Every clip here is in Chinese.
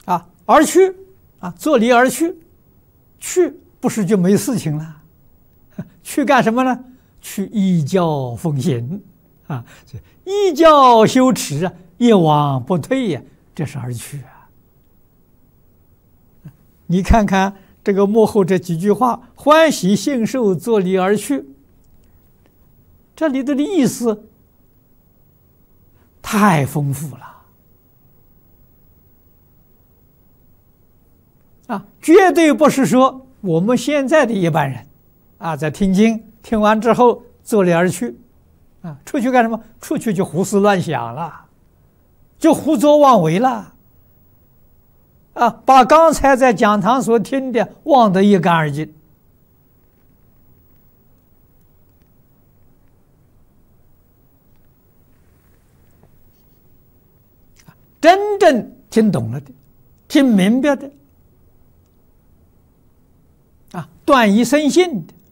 而去作离而去，去不是就没事情了？去干什么呢？去依教奉行依教修持一往不退呀，这是而去你看看这个幕后这几句话：欢喜信受，作离而去。这里头的意思太丰富了绝对不是说我们现在的一般人在听经听完之后作离而去出去干什么？出去就胡思乱想了，就胡作妄为了把刚才在讲堂所听的忘得一干二净。真正听懂了的，听明白的断疑生信的，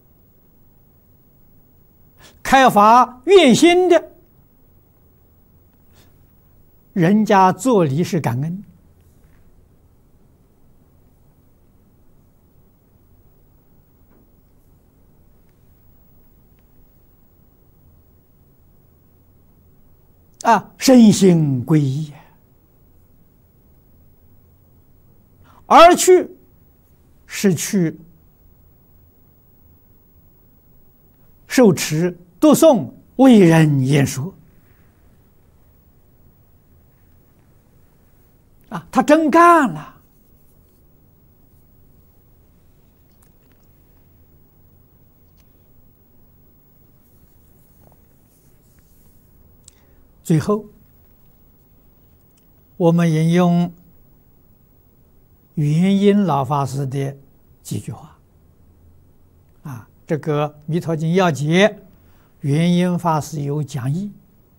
开发愿心的，人家作礼是感恩身心归一，而去是去受持读诵为人言说他真干了。最后我们引用元音老法师的几句话这个《弥陀经要解》元音法师有讲义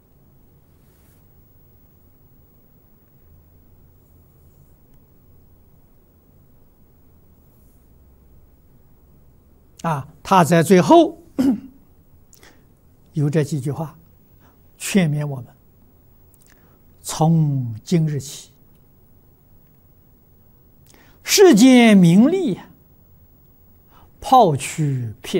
他在最后有这几句话劝勉我们：从今日起，世间名利抛去撇